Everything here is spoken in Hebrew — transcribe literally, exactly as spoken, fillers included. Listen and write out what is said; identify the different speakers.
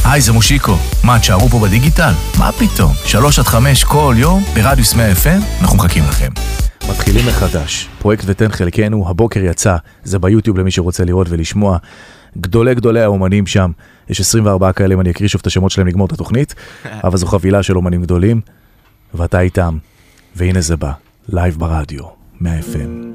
Speaker 1: היי, זה מושיקו. מה, תשארו פה בדיגיטל? מה פתאום? שלוש עד חמש כל יום ברדיוס מאה אף אם, אנחנו מחכים לכם.
Speaker 2: מתחילים מחדש. פרויקט ותן חלקנו, הבוקר יצא, זה ביוטיוב למי שרוצה לראות ולשמוע. גדולי גדולי האומנים שם, יש עשרים וארבעה כאלה, אם אני אקריא שוב את השמות שלהם לגמור את התוכנית, אבל זו חבילה של אומנים גדולים, ואתה איתם, והנה זה בא, לייב ברדיו, מאה אף אם.